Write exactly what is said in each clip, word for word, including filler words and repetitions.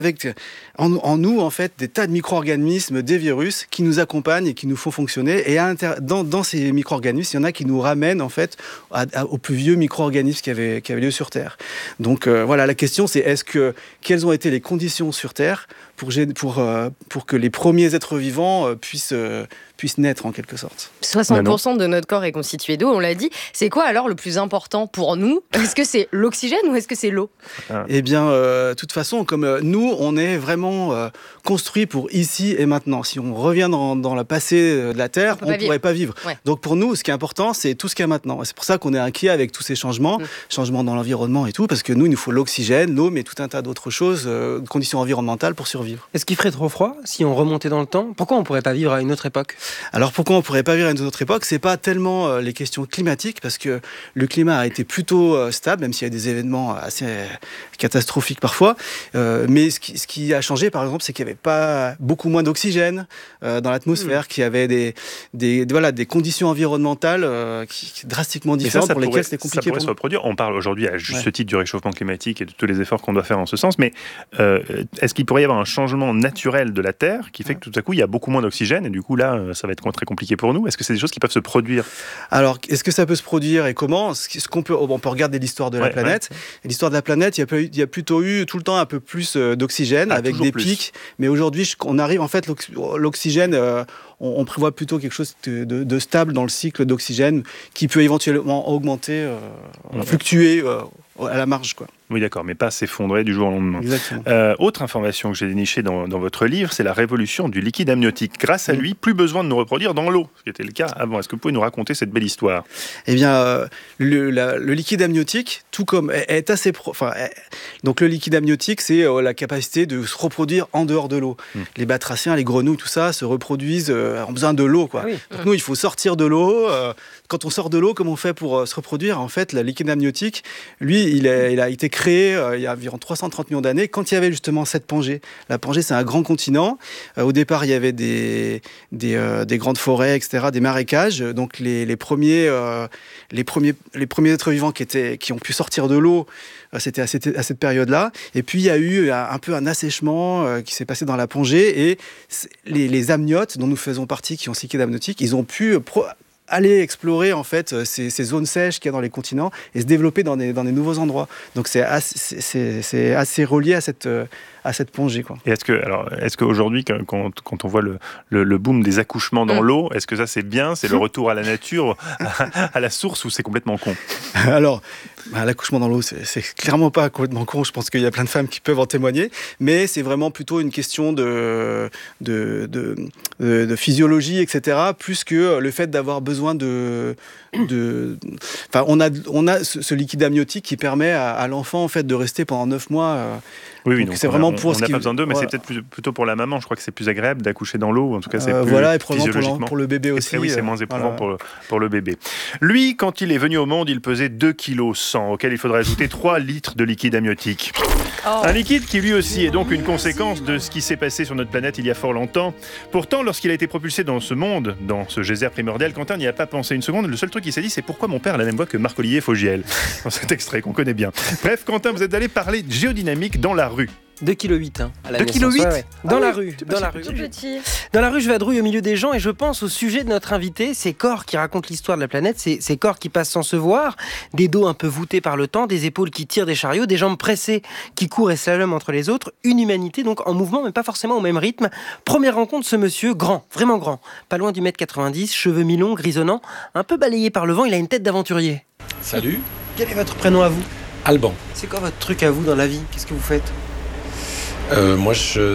avec en, en nous, en fait, des tas de micro-organismes, des virus, qui nous accompagnent et qui nous font fonctionner. Et à inter... dans, dans ces micro-organismes, il y en a qui nous ramènent, en fait, à, à, aux plus vieux micro-organismes qui avaient, qui avaient lieu sur Terre. Donc, euh, voilà, la question, c'est est-ce que, quelles ont été les conditions sur Terre pour, pour, euh, pour que les premiers êtres vivants euh, puissent, euh, puissent naître, en quelque sorte. soixante pour cent de notre corps est constitué d'eau, on l'a dit. C'est quoi, alors, le plus important pour nous ? Est-ce que c'est l'oxygène ou est-ce que c'est l'eau ? ah. Eh bien, euh, de toute façon, comme euh, nous, on est vraiment euh, construit pour ici et maintenant. Si on revient dans, dans le passé de la Terre, on ne pourrait pas vivre. Ouais. Donc pour nous, ce qui est important, c'est tout ce qu'il y a maintenant. Et c'est pour ça qu'on est inquiet avec tous ces changements, mmh. changements dans l'environnement et tout, parce que nous, il nous faut l'oxygène, l'eau, mais tout un tas d'autres choses, euh, conditions environnementales pour survivre. Est-ce qu'il ferait trop froid si on remontait dans le temps ? Pourquoi on ne pourrait pas vivre à une autre époque ? Alors pourquoi on ne pourrait pas vivre à une autre époque ? C'est pas tellement euh, les questions climatiques, parce que le climat a été plutôt euh, stable, même s'il y a des événements assez euh, catastrophiques parfois. Euh, mais ce qui, ce qui a changé, par exemple, c'est qu'il n'y avait pas beaucoup moins d'oxygène euh, dans l'atmosphère, mmh. qu'il y avait des, des, voilà, des conditions environnementales euh, qui, qui drastiquement différentes ça, ça pour pourrait, lesquelles c'était compliqué. Ça pourrait se reproduire. On parle aujourd'hui à juste ouais. titre du réchauffement climatique et de tous les efforts qu'on doit faire en ce sens, mais euh, est-ce qu'il pourrait y avoir un changement naturel de la Terre qui fait que tout à coup, il y a beaucoup moins d'oxygène et du coup, là, ça va être très compliqué pour nous ? Est-ce que c'est des choses qui peuvent se produire ? Alors, est-ce que ça peut se produire et comment ? Ce qu'on peut, on peut regarder l'histoire de la ouais, planète. Ouais. Et l'histoire de la planète, il y, a, il y a plutôt eu tout le temps un peu plus d'oxygène, ah, avec des plus. pics. Mais aujourd'hui, on arrive, en fait, l'oxygène, euh, on, on prévoit plutôt quelque chose de, de, de stable dans le cycle d'oxygène qui peut éventuellement augmenter, euh, ouais. fluctuer euh, à la marge, quoi. Oui, d'accord, mais pas s'effondrer du jour au lendemain. Exactement. Euh, autre information que j'ai dénichée dans, dans votre livre, c'est la révolution du liquide amniotique. Grâce à lui, plus besoin de nous reproduire dans l'eau, ce qui était le cas avant. Est-ce que vous pouvez nous raconter cette belle histoire ? Eh bien, euh, le, la, le liquide amniotique, tout comme est, est assez, pro, enfin, est, donc le liquide amniotique, c'est euh, la capacité de se reproduire en dehors de l'eau. Hum. Les batraciens, les grenouilles, tout ça, se reproduisent euh, en besoin de l'eau, quoi. Ah oui. Donc hum. nous, il faut sortir de l'eau. Euh, quand on sort de l'eau, comment on fait pour euh, se reproduire ? En fait, le liquide amniotique, lui, il, est, il a été créé euh, il y a environ trois cent trente millions d'années, quand il y avait justement cette Pangée. La Pangée, c'est un grand continent. Euh, au départ, il y avait des, des, euh, des grandes forêts, et cetera, des marécages. Donc, les, les, premiers, euh, les, premiers, les premiers êtres vivants qui, étaient, qui ont pu sortir de l'eau, euh, c'était à cette, à cette période-là. Et puis, il y a eu un, un peu un assèchement euh, qui s'est passé dans la Pangée. Et les, les amniotes, dont nous faisons partie, qui ont ce liquide amniotique, ils ont pu... Pro- aller explorer en fait ces, ces zones sèches qu'il y a dans les continents et se développer dans des, dans des nouveaux endroits. Donc c'est assez, c'est, c'est assez relié à cette, à cette Pangée, quoi. Et est-ce que, alors, est-ce qu'aujourd'hui, quand, quand on voit le, le, le boom des accouchements dans mmh. l'eau, est-ce que ça c'est bien, c'est le retour à la nature, à, à la source, ou c'est complètement con ? Alors, bah, l'accouchement dans l'eau, c'est, c'est clairement pas complètement con. Je pense qu'il y a plein de femmes qui peuvent en témoigner, mais c'est vraiment plutôt une question de, de, de, de, de physiologie, et cetera, plus que le fait d'avoir besoin de, de, enfin, on a, on a ce, ce liquide amniotique qui permet à, à l'enfant en fait de rester pendant neuf mois. Euh, oui, oui, donc, donc c'est vraiment on, pour on ce n'a qui... pas besoin d'eux, mais voilà. c'est peut-être plus, plutôt pour la maman. Je crois que c'est plus agréable d'accoucher dans l'eau. En tout cas, c'est euh, plus voilà, et probablement physiologiquement. Pour, pour le bébé aussi. Et, oui, c'est moins éprouvant voilà. pour, le, pour le bébé. Lui, quand il est venu au monde, il pesait deux virgule cent kilos, auquel il faudrait ajouter trois litres de liquide amniotique. Oh. Un liquide qui lui aussi est donc une conséquence de ce qui s'est passé sur notre planète il y a fort longtemps. Pourtant, lorsqu'il a été propulsé dans ce monde, dans ce geyser primordial, Quentin n'y a pas pensé une seconde. Le seul truc qu'il s'est dit, c'est pourquoi mon père a la même voix que Marc-Olivier Fogiel dans cet extrait qu'on connaît bien. Bref, Quentin, vous êtes allé parler de géodynamique dans la rue. deux virgule huit kilos hein, à la deux virgule huit ouais, ouais. Dans ah la oui, rue, dans la rue. Petit. Dans la rue, je vadrouille au milieu des gens et je pense au sujet de notre invité, ces corps qui racontent l'histoire de la planète, ces, ces corps qui passent sans se voir, des dos un peu voûtés par le temps, des épaules qui tirent des chariots, des jambes pressées qui courent et slaloment entre les autres, une humanité donc en mouvement mais pas forcément au même rythme. Première rencontre, ce monsieur, grand, vraiment grand, pas loin du mètre quatre-vingt-dix, cheveux mi-longs, grisonnants, un peu balayé par le vent, il a une tête d'aventurier. Salut. Quel est votre prénom à vous ? Alban. C'est quoi votre truc à vous dans la vie ? Qu'est-ce que vous faites ? Euh, moi, je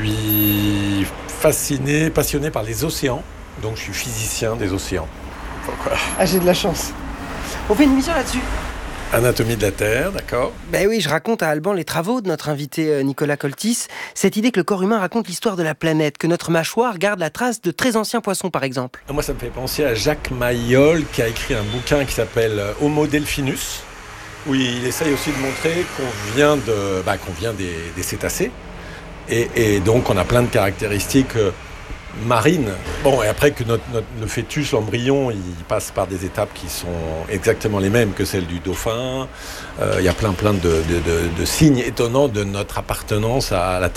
suis fasciné, passionné par les océans. Donc, je suis physicien des océans. Pourquoi ? Ah, j'ai de la chance. On fait une émission là-dessus. Anatomie de la Terre, d'accord. Ben oui, je raconte à Alban les travaux de notre invité Nicolas Coltis. Cette idée que le corps humain raconte l'histoire de la planète, que notre mâchoire garde la trace de très anciens poissons, par exemple. Moi, ça me fait penser à Jacques Mayol, qui a écrit un bouquin qui s'appelle Homo Delphinus, où il essaye aussi de montrer qu'on vient, de, bah, qu'on vient des, des cétacés. Et, et donc, on a plein de caractéristiques euh, marines. Bon, et après que notre, notre, le fœtus, l'embryon, il passe par des étapes qui sont exactement les mêmes que celles du dauphin. Euh, il y a plein, plein de, de, de, de signes étonnants de notre appartenance à la Terre.